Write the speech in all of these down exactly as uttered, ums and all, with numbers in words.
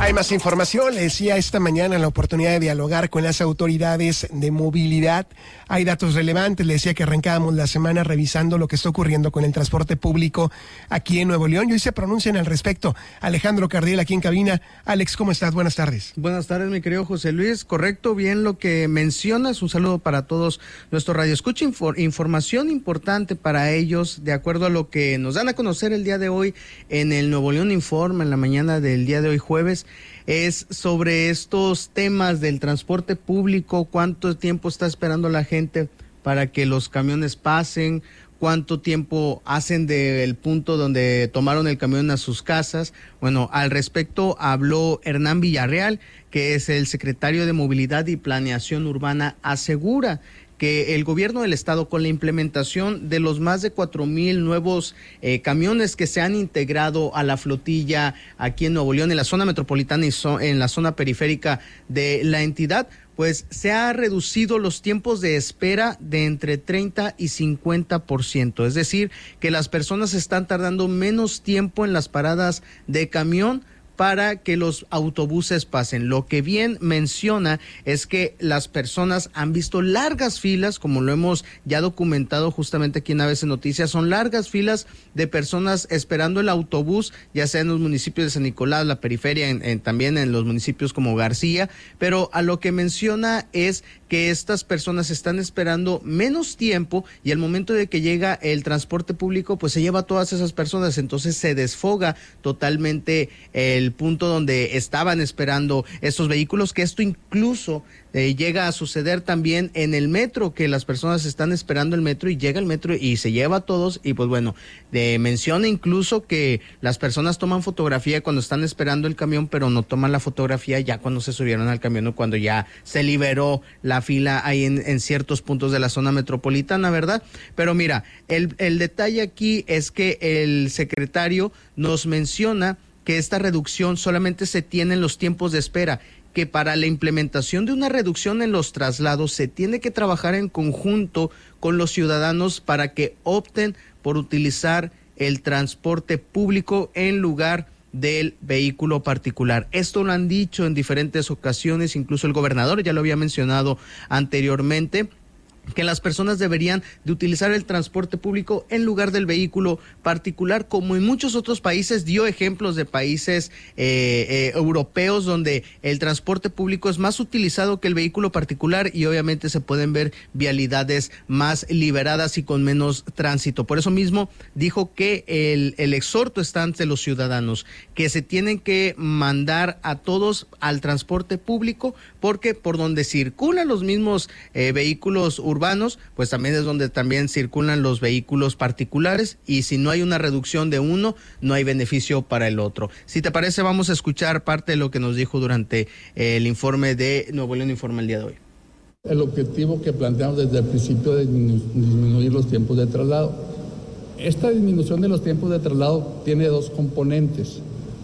Hay más información. Le decía esta mañana la oportunidad de dialogar con las autoridades de movilidad. Hay datos relevantes. Le decía que arrancábamos la semana revisando lo que está ocurriendo con el transporte público aquí en Nuevo León. Y hoy se pronuncian al respecto. Alejandro Cardiel aquí en cabina. Alex, ¿cómo estás? Buenas tardes. Buenas tardes, mi querido José Luis. Correcto, bien lo que mencionas. Un saludo para todos nuestros radioescucha. Infor- información importante para ellos, de acuerdo a lo que nos dan a conocer el día de hoy en el Nuevo León Informa, en la mañana del día de hoy jueves. Es sobre estos temas del transporte público, cuánto tiempo está esperando la gente para que los camiones pasen, cuánto tiempo hacen del punto donde tomaron el camión a sus casas. Bueno, al respecto habló Hernán Villarreal, que es el secretario de Movilidad y Planeación Urbana. Asegura que el gobierno del estado, con la implementación de los más de cuatro mil nuevos eh, camiones que se han integrado a la flotilla aquí en Nuevo León, en la zona metropolitana y so, en la zona periférica de la entidad, pues se ha reducido los tiempos de espera de entre treinta y cincuenta por ciento. Es decir, que las personas están tardando menos tiempo en las paradas de camión para que los autobuses pasen. Lo que bien menciona es que las personas han visto largas filas, como lo hemos ya documentado justamente aquí en A B C Noticias, son largas filas de personas esperando el autobús, ya sea en los municipios de San Nicolás, la periferia, en, en, también en los municipios como García, pero a lo que menciona es que estas personas están esperando menos tiempo y al momento de que llega el transporte público, pues se lleva a todas esas personas, entonces se desfoga totalmente el punto donde estaban esperando estos vehículos, que esto incluso eh, llega a suceder también en el metro, que las personas están esperando el metro y llega el metro y se lleva a todos. Y pues bueno, eh, menciona incluso que las personas toman fotografía cuando están esperando el camión, pero no toman la fotografía ya cuando se subieron al camión o cuando ya se liberó la fila ahí en, en ciertos puntos de la zona metropolitana, ¿verdad? Pero mira, el, el detalle aquí es que el secretario nos menciona que esta reducción solamente se tiene en los tiempos de espera, que para la implementación de una reducción en los traslados se tiene que trabajar en conjunto con los ciudadanos para que opten por utilizar el transporte público en lugar del vehículo particular. Esto lo han dicho en diferentes ocasiones, incluso el gobernador ya lo había mencionado anteriormente, que las personas deberían de utilizar el transporte público en lugar del vehículo particular, como en muchos otros países. Dio ejemplos de países eh, eh, europeos donde el transporte público es más utilizado que el vehículo particular y obviamente se pueden ver vialidades más liberadas y con menos tránsito. Por eso mismo dijo que el, el exhorto está ante los ciudadanos, que se tienen que mandar a todos al transporte público, porque por donde circulan los mismos eh, vehículos urbanos, pues también es donde también circulan los vehículos particulares, y si no hay una reducción de uno, no hay beneficio para el otro. Si te parece, vamos a escuchar parte de lo que nos dijo durante el informe de Nuevo León Informa el día de hoy. El objetivo que planteamos desde el principio de disminuir los tiempos de traslado. Esta disminución de los tiempos de traslado tiene dos componentes.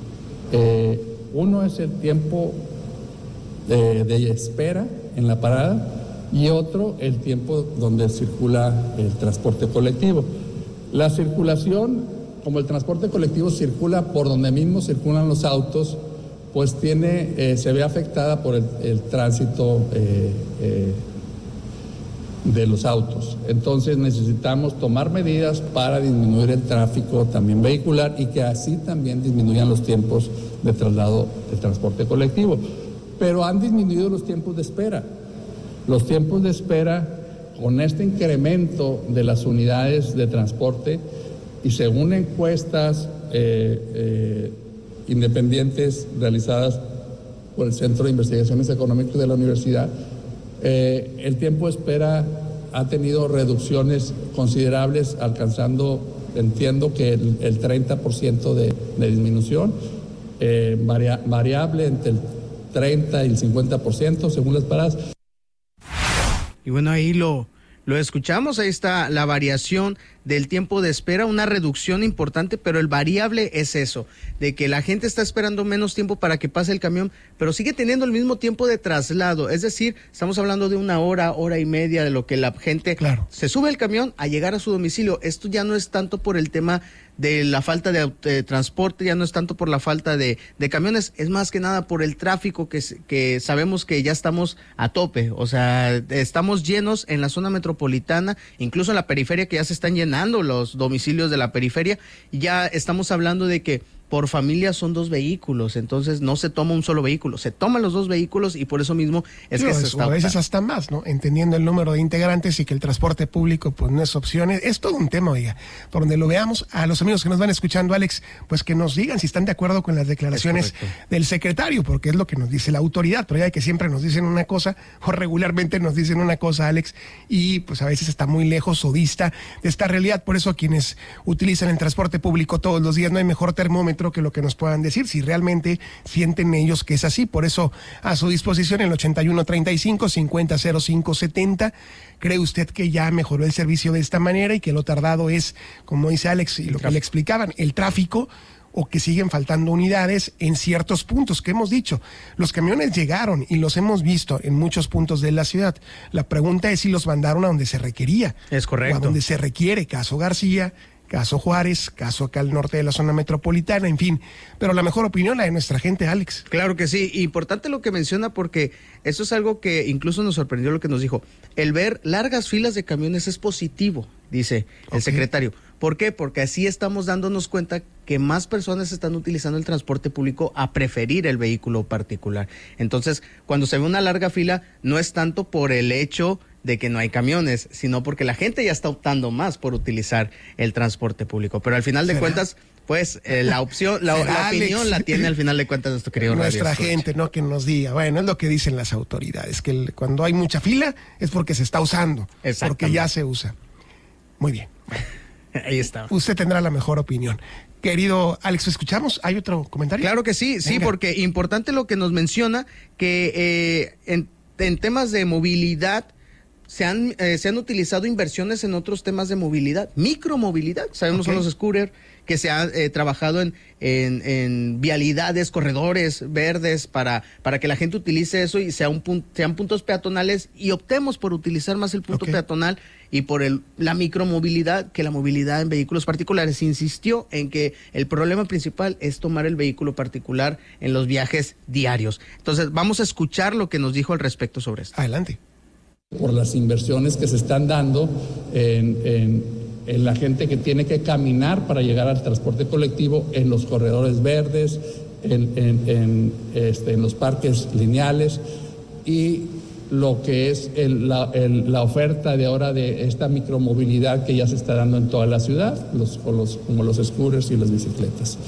Eh, uno es el tiempo de, de espera en la parada, y otro el tiempo donde circula el transporte colectivo. La circulación, como el transporte colectivo circula por donde mismo circulan los autos, pues tiene, eh, se ve afectada por el, el tránsito eh, eh, de los autos. Entonces necesitamos tomar medidas para disminuir el tráfico también vehicular y que así también disminuyan los tiempos de traslado del transporte colectivo. Pero han disminuido los tiempos de espera. Los tiempos de espera, con este incremento de las unidades de transporte, y según encuestas eh, eh, independientes realizadas por el Centro de Investigaciones Económicas de la Universidad, eh, el tiempo de espera ha tenido reducciones considerables, alcanzando, entiendo que el, el treinta por ciento de, de disminución, eh, varia, variable entre el treinta y el cincuenta por ciento según las paradas. Y bueno, ahí lo, lo escuchamos, ahí está la variación del tiempo de espera, una reducción importante, pero el variable es eso, de que la gente está esperando menos tiempo para que pase el camión, pero sigue teniendo el mismo tiempo de traslado, es decir, estamos hablando de una hora, hora y media de lo que la gente claro. se sube al camión a llegar a su domicilio. Esto ya no es tanto por el tema de la falta de, de transporte, ya no es tanto por la falta de, de camiones, es más que nada por el tráfico que, que sabemos que ya estamos a tope, o sea, estamos llenos en la zona metropolitana, incluso en la periferia, que ya se están llenando los domicilios de la periferia, y ya estamos hablando de que por familia son dos vehículos, entonces no se toma un solo vehículo, se toman los dos vehículos y por eso mismo es Digo, que se es, está... a veces hasta más, ¿no? Entendiendo el número de integrantes y que el transporte público pues no es opción, es, es todo un tema, oiga, por donde lo veamos. A los amigos que nos van escuchando, Alex, pues que nos digan si están de acuerdo con las declaraciones del secretario, porque es lo que nos dice la autoridad, pero ya que siempre nos dicen una cosa, o regularmente nos dicen una cosa, Alex, y pues a veces está muy lejos o dista de esta realidad. Por eso a quienes utilizan el transporte público todos los días no hay mejor termómetro que lo que nos puedan decir, si realmente sienten ellos que es así. Por eso, a su disposición, el ochenta y uno treinta y cinco, cincuenta cero cinco setenta. ¿Cree usted que ya mejoró el servicio de esta manera y que lo tardado es, como dice Alex, y lo que le explicaban, el tráfico, o que siguen faltando unidades en ciertos puntos que hemos dicho? Los camiones llegaron y los hemos visto en muchos puntos de la ciudad. La pregunta es si los mandaron a donde se requería. Es correcto. O a donde se requiere, caso García, caso Juárez, caso acá al norte de la zona metropolitana, en fin. Pero la mejor opinión la de nuestra gente, Alex. Claro que sí, importante lo que menciona, porque eso es algo que incluso nos sorprendió lo que nos dijo. El ver largas filas de camiones es positivo, dice el okay. secretario. ¿Por qué? Porque así estamos dándonos cuenta que más personas están utilizando el transporte público a preferir el vehículo particular. Entonces, cuando se ve una larga fila, no es tanto por el hecho de que no hay camiones, sino porque la gente ya está optando más por utilizar el transporte público. Pero al final de ¿Será? cuentas, pues eh, la opción, la, la opinión Alex? la tiene al final de cuentas nuestro querido Nuestra radio gente, ¿no? Que nos diga, bueno, es lo que dicen las autoridades, que el, cuando hay mucha fila es porque se está usando, porque ya se usa. Muy bien. Ahí está. Usted tendrá la mejor opinión. Querido Alex, ¿escuchamos? ¿Hay otro comentario? Claro que sí, Venga. sí, porque importante lo que nos menciona, que eh, en, en temas de movilidad, Se han, eh, se han utilizado inversiones en otros temas de movilidad, micromovilidad, sabemos okay. son los scooters, que se ha eh, trabajado en, en, en vialidades, corredores verdes, para, para que la gente utilice eso y sea un pun- sean puntos peatonales, y optemos por utilizar más el punto okay. peatonal y por el, la micromovilidad que la movilidad en vehículos particulares. Insistió en que el problema principal es tomar el vehículo particular en los viajes diarios. Entonces, vamos a escuchar lo que nos dijo al respecto sobre esto. Adelante. Por las inversiones que se están dando en, en, en la gente que tiene que caminar para llegar al transporte colectivo, en los corredores verdes, en, en, en, este, en los parques lineales, y lo que es el, la, el, la oferta de ahora de esta micromovilidad que ya se está dando en toda la ciudad, los, los, como los scooters y las bicicletas.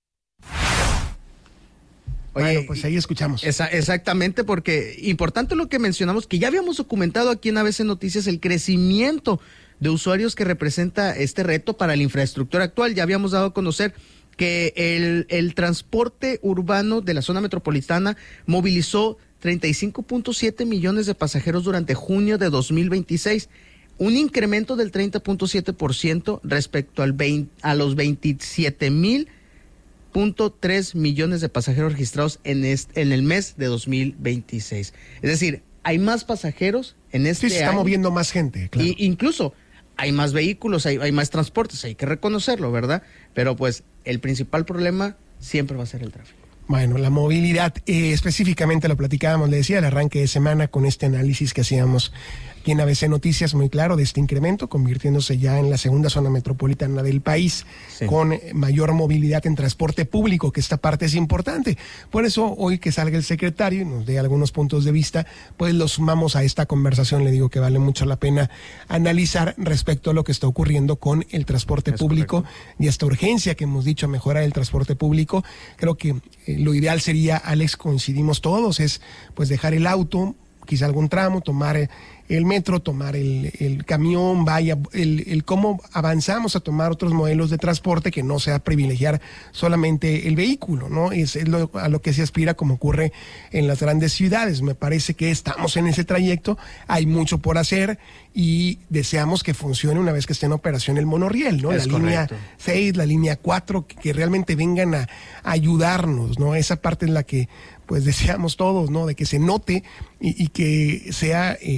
Oye, bueno, pues ahí escuchamos. Esa, exactamente, porque importante lo que mencionamos, que ya habíamos documentado aquí en A B C Noticias, el crecimiento de usuarios que representa este reto para la infraestructura actual. Ya habíamos dado a conocer que el, el transporte urbano de la zona metropolitana movilizó treinta y cinco punto siete millones de pasajeros durante junio de dos mil veintiséis, un incremento del treinta punto siete por ciento respecto al veinte, a los veintisiete mil punto tres millones de pasajeros registrados en este, en el mes de dos mil veintiséis. Es decir, hay más pasajeros en este año. Sí, se está año, moviendo más gente, claro. Y incluso hay más vehículos, hay, hay más transportes, hay que reconocerlo, ¿verdad? Pero pues el principal problema siempre va a ser el tráfico. Bueno, la movilidad, eh, específicamente lo platicábamos, le decía, el arranque de semana con este análisis que hacíamos aquí en A B C Noticias, muy claro, de este incremento, convirtiéndose ya en la segunda zona metropolitana del país, sí. con mayor movilidad en transporte público, que esta parte es importante. Por eso, hoy que salga el secretario y nos dé algunos puntos de vista, pues los sumamos a esta conversación. Le digo que vale mucho la pena analizar respecto a lo que está ocurriendo con el transporte es público correcto. Y esta urgencia que hemos dicho, mejorar el transporte público. Creo que eh, lo ideal sería, Alex, coincidimos todos, es pues dejar el auto, quizá algún tramo, tomar el metro, tomar el, el camión, vaya, el, el cómo avanzamos a tomar otros modelos de transporte, que no sea privilegiar solamente el vehículo, ¿no? Es, es lo, a lo que se aspira, como ocurre en las grandes ciudades. Me parece que estamos en ese trayecto, hay mucho por hacer y deseamos que funcione una vez que esté en operación el monorriel, ¿no? Es la correcto. Línea seis, la línea cuatro, que, que realmente vengan a, a ayudarnos, ¿no? Esa parte en la que pues deseamos todos, ¿no? De que se note y, y que sea eh,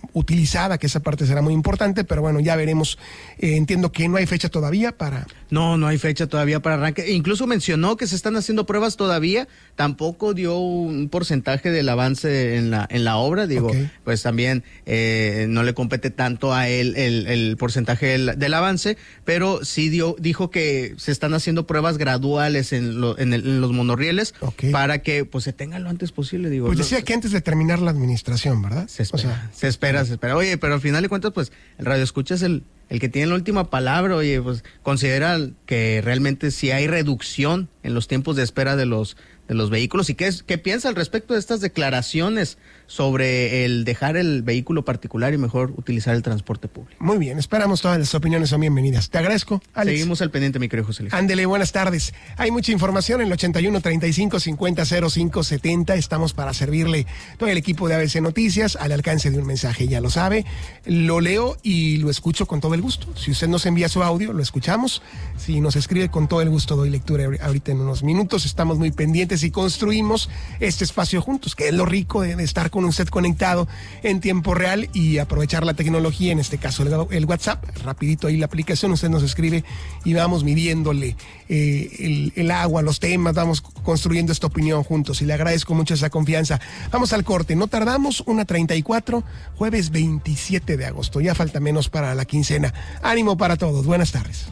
utilizada, que esa parte será muy importante, pero bueno, ya veremos. Eh, entiendo que no hay fecha todavía para... No, no hay fecha todavía para arranque. Incluso mencionó que se están haciendo pruebas todavía, tampoco dio un porcentaje del avance en la en la obra, digo, okay. Pues también eh, no le compete tanto a él el, el porcentaje del, del avance, pero sí dio dijo que se están haciendo pruebas graduales en, lo, en, el, en los monorrieles, okay. Para que pues se tengan lo antes posible, digo. Pues decía lo, que antes de terminar la administración, ¿verdad? Se espera, o sea, se espera, se espera. Oye, pero al final de cuentas, pues el radio escucha es el el que tiene la última palabra. Oye, pues considera que realmente sí hay reducción en los tiempos de espera de los de los vehículos. ¿Y qué, es, qué piensa al respecto de estas declaraciones sobre el dejar el vehículo particular y mejor utilizar el transporte público? Muy bien, esperamos todas las opiniones, son bienvenidas. Te agradezco, Alex. Seguimos al pendiente, mi querido José Luis. Ándele, buenas tardes. Hay mucha información en el ochenta y uno, treinta y cinco, cincuenta, cero cinco, setenta. Estamos para servirle todo el equipo de A B C Noticias al alcance de un mensaje, ya lo sabe. Lo leo y lo escucho con todo el gusto. Si usted nos envía su audio, lo escuchamos. Si nos escribe, con todo el gusto doy lectura ahorita en unos minutos. Estamos muy pendientes y construimos este espacio juntos, que es lo rico de, de estar con usted conectado en tiempo real y aprovechar la tecnología, en este caso el, el WhatsApp, rapidito ahí la aplicación, usted nos escribe y vamos midiéndole eh, el, el agua, los temas, vamos construyendo esta opinión juntos y le agradezco mucho esa confianza. Vamos al corte, no tardamos, una treinta y cuatro, jueves veintisiete de agosto, ya falta menos para la quincena. Ánimo para todos, buenas tardes.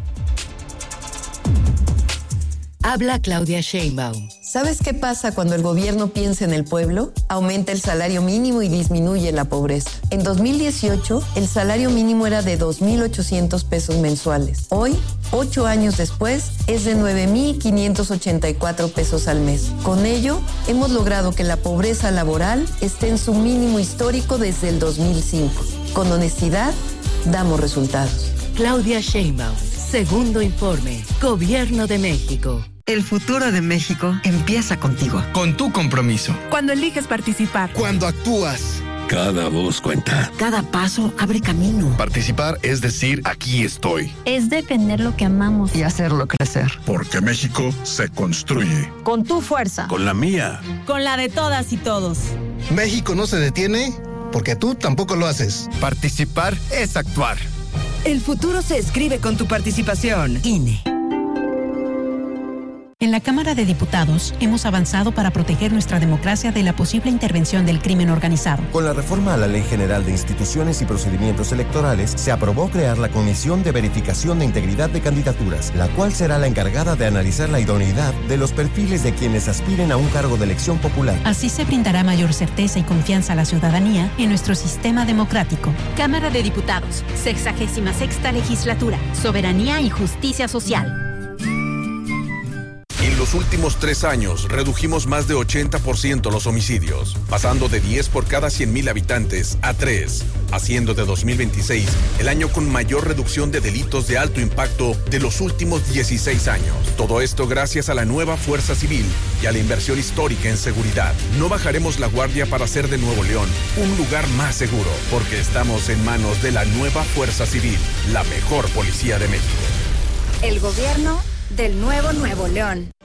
Habla Claudia Sheinbaum. ¿Sabes qué pasa cuando el gobierno piensa en el pueblo? Aumenta el salario mínimo y disminuye la pobreza. En dos mil dieciocho, el salario mínimo era de dos mil ochocientos pesos mensuales. Hoy, ocho años después, es de nueve mil quinientos ochenta y cuatro pesos al mes. Con ello, hemos logrado que la pobreza laboral esté en su mínimo histórico desde el dos mil cinco. Con honestidad, damos resultados. Claudia Sheinbaum, segundo informe, Gobierno de México. El futuro de México empieza contigo. Con tu compromiso. Cuando eliges participar. Cuando actúas. Cada voz cuenta. Cada paso abre camino. Participar es decir, aquí estoy. Es defender lo que amamos. Y hacerlo crecer. Porque México se construye. Con tu fuerza. Con la mía. Con la de todas y todos. México no se detiene porque tú tampoco lo haces. Participar es actuar. El futuro se escribe con tu participación. I N E. En la Cámara de Diputados hemos avanzado para proteger nuestra democracia de la posible intervención del crimen organizado. Con la reforma a la Ley General de Instituciones y Procedimientos Electorales, se aprobó crear la Comisión de Verificación de Integridad de Candidaturas, la cual será la encargada de analizar la idoneidad de los perfiles de quienes aspiren a un cargo de elección popular. Así se brindará mayor certeza y confianza a la ciudadanía en nuestro sistema democrático. Cámara de Diputados, sexagésima sexta legislatura, soberanía y justicia social. En los últimos tres años redujimos más de ochenta por ciento los homicidios, pasando de diez por cada cien mil habitantes a tres, haciendo de dos mil veintiséis el año con mayor reducción de delitos de alto impacto de los últimos dieciséis años. Todo esto gracias a la nueva Fuerza Civil y a la inversión histórica en seguridad. No bajaremos la guardia para hacer de Nuevo León un lugar más seguro, porque estamos en manos de la nueva Fuerza Civil, la mejor policía de México. El gobierno del nuevo Nuevo León.